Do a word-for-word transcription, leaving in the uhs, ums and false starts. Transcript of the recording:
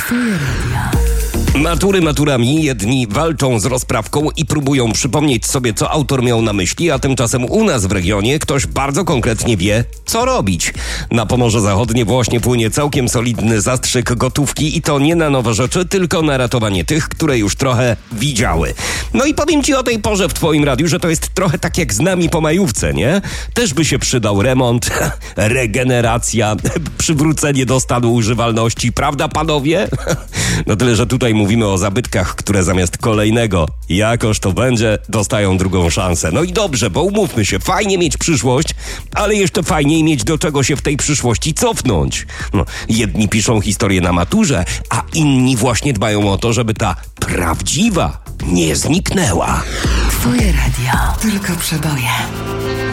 Twoje radio. Matury maturami, jedni walczą z rozprawką i próbują przypomnieć sobie, co autor miał na myśli, a tymczasem u nas w regionie ktoś bardzo konkretnie wie, co robić. Na Pomorze Zachodnie właśnie płynie całkiem solidny zastrzyk gotówki i to nie na nowe rzeczy, tylko na ratowanie tych, które już trochę widziały. No i powiem ci o tej porze w twoim radiu, że to jest trochę tak jak z nami po majówce, nie? Też by się przydał remont, regeneracja, przywrócenie do stanu używalności, prawda panowie? No tyle, że tutaj mówimy o zabytkach, które zamiast kolejnego, jakoż to będzie, dostają drugą szansę. No i dobrze, bo umówmy się, fajnie mieć przyszłość, ale jeszcze fajniej mieć do czego się w tej przyszłości cofnąć. No, jedni piszą historię na maturze, a inni właśnie dbają o to, żeby ta prawdziwa nie zniknęła. Twoje radio. Tylko przeboje.